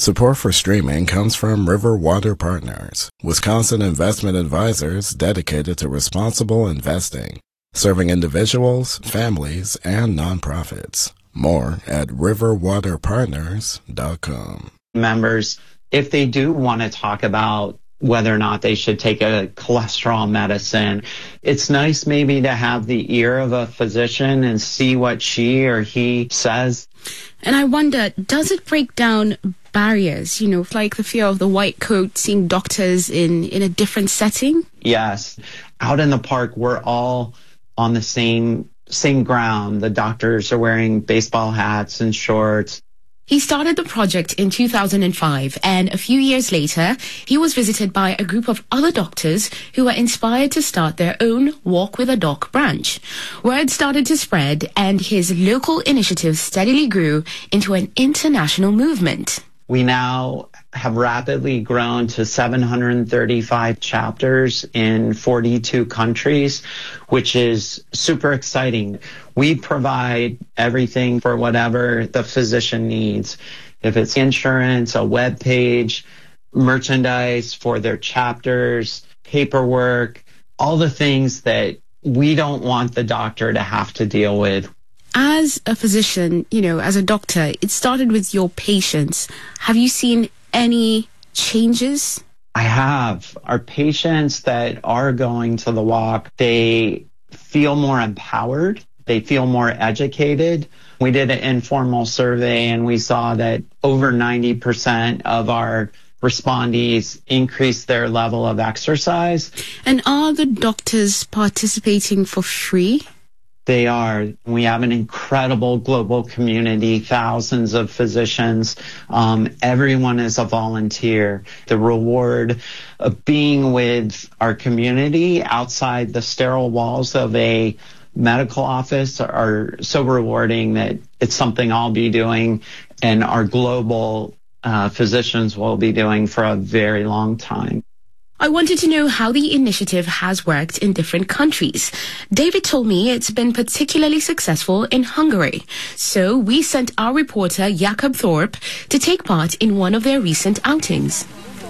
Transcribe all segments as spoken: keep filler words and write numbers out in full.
Support for streaming comes from River Water Partners, Wisconsin investment advisors dedicated to responsible investing, serving individuals, families, and nonprofits. More at river water partners dot com. Members, if they do want to talk about whether or not they should take a cholesterol medicine, it's nice maybe to have the ear of a physician and see what she or he says. And I wonder, does it break down barriers, you know, like the fear of the white coat, seeing doctors in, in a different setting? Yes. Out in the park, we're all on the same same ground. The doctors are wearing baseball hats and shorts. He started the project in two thousand five, and a few years later, he was visited by a group of other doctors who were inspired to start their own Walk with a Doc branch. Word started to spread, and his local initiative steadily grew into an international movement. We now have rapidly grown to seven hundred thirty-five chapters in forty-two countries, which is super exciting. We provide everything for whatever the physician needs. If it's insurance, a web page, merchandise for their chapters, paperwork, all the things that we don't want the doctor to have to deal with. As a physician, you know, as a doctor, it started with your patients. Have you seen any changes? I have. Our patients that are going to the walk, they feel more empowered. They feel more educated. We did an informal survey and we saw that over ninety percent of our respondees increased their level of exercise. And are the doctors participating for free? They are. We have an incredible global community, thousands of physicians. Um, everyone is a volunteer. The reward of being with our community outside the sterile walls of a medical office are so rewarding that it's something I'll be doing and our global uh, physicians will be doing for a very long time. I wanted to know how the initiative has worked in different countries. David told me it's been particularly successful in Hungary. So we sent our reporter Jakob Thorpe to take part in one of their recent outings.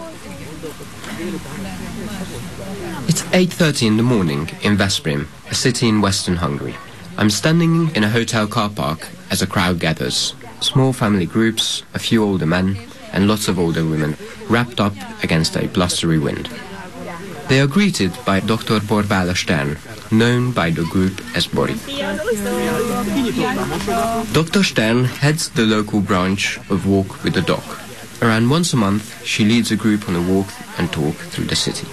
It's eight thirty in the morning in Veszprém, a city in western Hungary. I'm standing in a hotel car park as a crowd gathers. Small family groups, a few older men, and lots of older women, wrapped up against a blustery wind. They are greeted by Doctor Borbála Stern, known by the group as Bori. Doctor Stern heads the local branch of Walk with the Doc. Around once a month, she leads a group on a walk and talk through the city.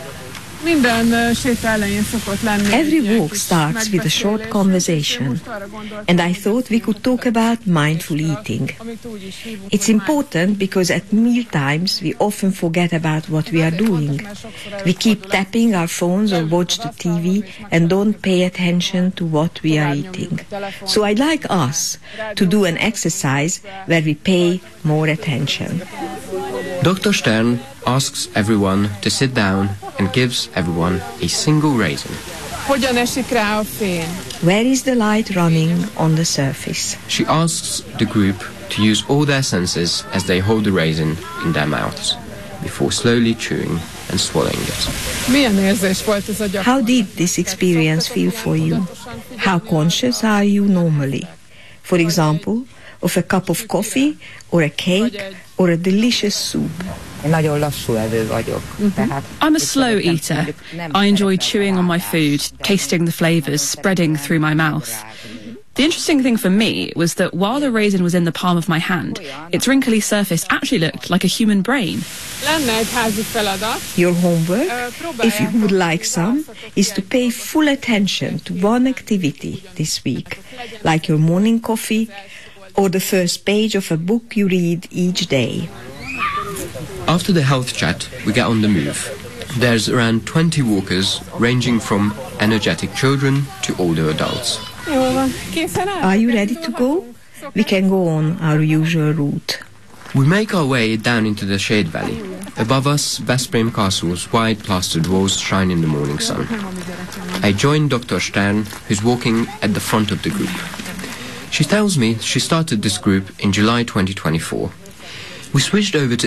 Every walk starts with a short conversation, and I thought we could talk about mindful eating. It's important because at meal times we often forget about what we are doing. We keep tapping our phones or watch the T V and don't pay attention to what we are eating. So I'd like us to do an exercise where we pay more attention. Doctor Stern asks everyone to sit down and gives everyone a single raisin. Where is the light running on the surface? She asks the group to use all their senses as they hold the raisin in their mouths, before slowly chewing and swallowing it. How did this experience feel for you? How conscious are you normally? For example, of a cup of coffee or a cake or a delicious soup. Mm-hmm. I'm a slow eater. I enjoy chewing on my food, tasting the flavours, spreading through my mouth. The interesting thing for me was that while the raisin was in the palm of my hand, its wrinkly surface actually looked like a human brain. Your homework, if you would like some, is to pay full attention to one activity this week, like your morning coffee or the first page of a book you read each day. After the health chat, we get on the move. There's around twenty walkers, ranging from energetic children to older adults. Are you ready to go? We can go on our usual route. We make our way down into the Shade Valley. Above us, Veszprém Castle's wide plastered walls shine in the morning sun. I join Doctor Stern, who's walking at the front of the group. She tells me she started this group in July twenty twenty-four. We switched over to